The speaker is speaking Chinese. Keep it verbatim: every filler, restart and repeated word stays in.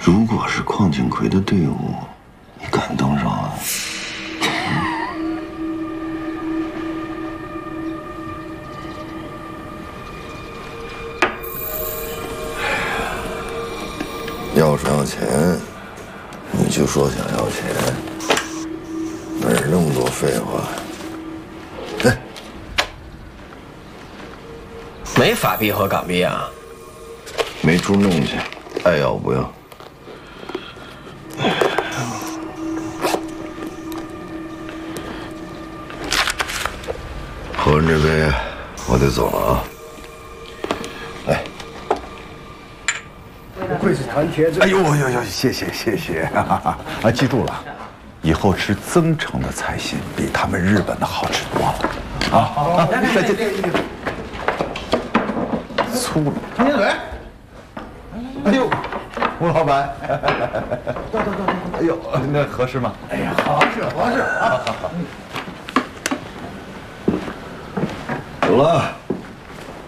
如果是邝景奎的队伍，你敢登上啊？要是要钱，你就说想要钱，哪有那么多废话？来， 没法币和港币啊？ 没处弄去，爱要不要？喝完这杯，我得走了啊。来。 不愧是谭铁子！ 哎呦呦呦，谢谢谢谢啊！记住了，以后吃增城的菜心比他们日本的好吃多了。啊，好，再见。粗鲁，张金嘴。哎呦，吴老板。走走走走。哎呦，那合适吗？ 哎呀，合适合适啊！ 走了。